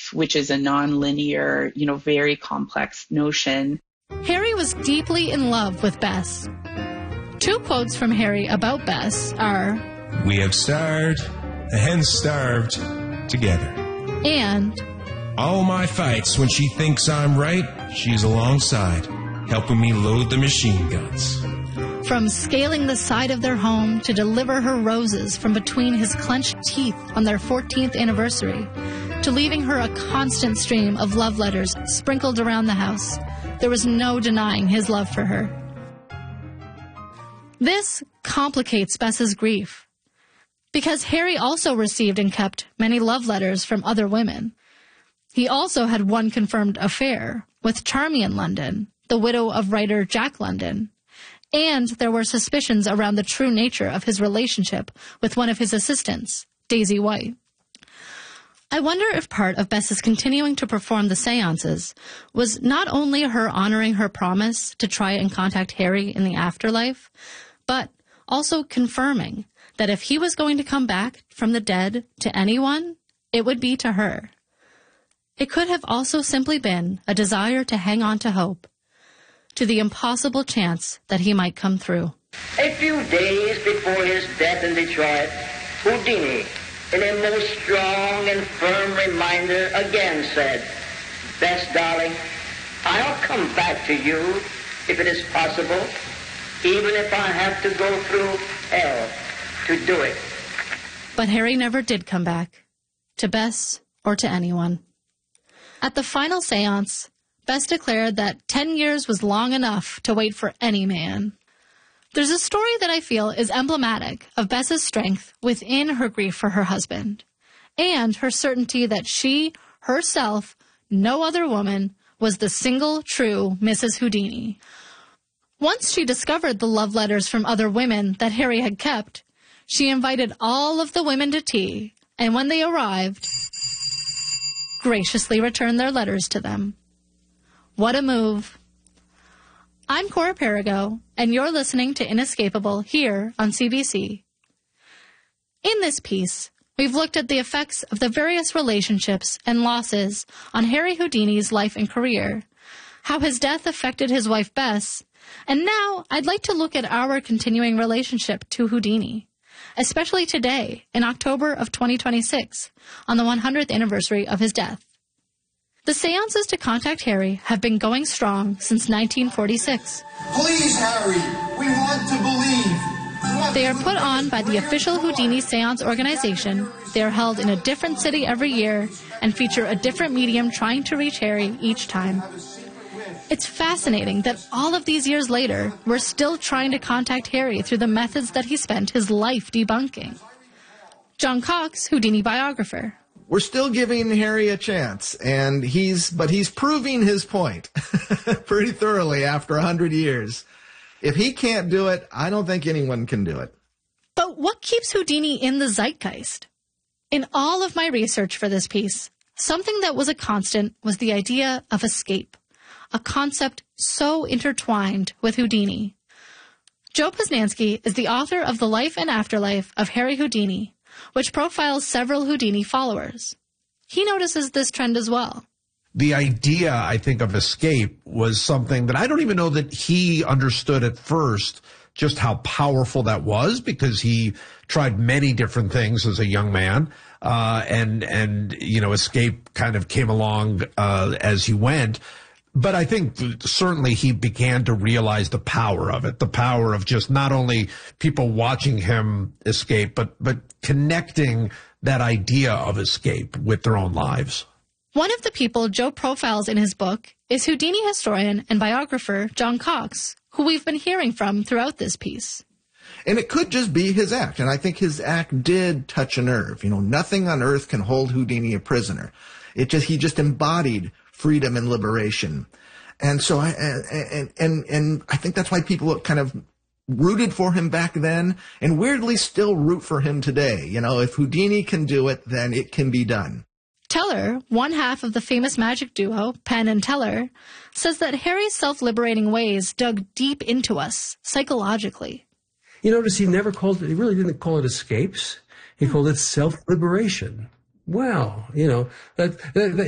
grief, which is a nonlinear, very complex notion. Harry was deeply in love with Bess. 2 quotes from Harry about Bess are, "We have starved, the hens starved, together. And all my fights, when she thinks I'm right, she's alongside, helping me load the machine guns." From scaling the side of their home to deliver her roses from between his clenched teeth on their 14th anniversary, to leaving her a constant stream of love letters sprinkled around the house, there was no denying his love for her. This complicates Bess's grief, because Harry also received and kept many love letters from other women. He also had one confirmed affair with Charmian London, the widow of writer Jack London, and there were suspicions around the true nature of his relationship with one of his assistants, Daisy White. I wonder if part of Bess's continuing to perform the seances was not only her honoring her promise to try and contact Harry in the afterlife, but also confirming that if he was going to come back from the dead to anyone, it would be to her. It could have also simply been a desire to hang on to hope, to the impossible chance that he might come through. A few days before his death in Detroit, Houdini, in a most strong and firm reminder, again said, "Bess, darling, I'll come back to you if it is possible, even if I have to go through hell to do it." But Harry never did come back, to Bess or to anyone. At the final seance, Bess declared that 10 years was long enough to wait for any man. There's a story that I feel is emblematic of Bess's strength within her grief for her husband, and her certainty that she, herself, no other woman, was the single true Mrs. Houdini. Once she discovered the love letters from other women that Harry had kept, she invited all of the women to tea, and when they arrived, graciously returned their letters to them. What a move. I'm Cora Perigo, and you're listening to Inescapable here on CBC. In this piece, we've looked at the effects of the various relationships and losses on Harry Houdini's life and career, how his death affected his wife Bess, and now I'd like to look at our continuing relationship to Houdini, especially today, in October of 2026, on the 100th anniversary of his death. The seances to contact Harry have been going strong since 1946. Please, Harry, we want to believe. They are put on by the official Houdini Seance organization. They are held in a different city every year and feature a different medium trying to reach Harry each time. It's fascinating that all of these years later, we're still trying to contact Harry through the methods that he spent his life debunking. John Cox, Houdini biographer. We're still giving Harry a chance, and he's proving his point pretty thoroughly after 100 years. If he can't do it, I don't think anyone can do it. But what keeps Houdini in the zeitgeist? In all of my research for this piece, something that was a constant was the idea of escape, a concept so intertwined with Houdini. Joe Posnanski is the author of The Life and Afterlife of Harry Houdini, which profiles several Houdini followers. He notices this trend as well. The idea, I think, of escape was something that I don't even know that he understood at first just how powerful that was, because he tried many different things as a young man, and escape kind of came along as he went. But I think certainly he began to realize the power of it, the power of just not only people watching him escape, but connecting that idea of escape with their own lives. One of the people Joe profiles in his book is Houdini historian and biographer John Cox, who we've been hearing from throughout this piece. And it could just be his act, and I think his act did touch a nerve. Nothing on earth can hold Houdini a prisoner. He just embodied freedom and liberation. And so I think that's why people kind of rooted for him back then and weirdly still root for him today. If Houdini can do it, then it can be done. Teller, one half of the famous magic duo, Penn and Teller, says that Harry's self-liberating ways dug deep into us psychologically. You notice he really didn't call it escapes. He called it self-liberation. Well,